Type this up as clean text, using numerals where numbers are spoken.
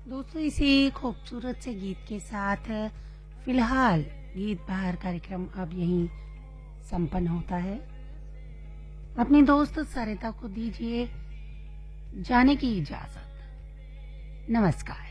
दोस्तों, इसी खूबसूरत से गीत के साथ फिलहाल गीत बहार कार्यक्रम अब यहीं संपन्न होता है। अपनी दोस्त सरिता को दीजिए जाने की इजाजत। नमस्कार।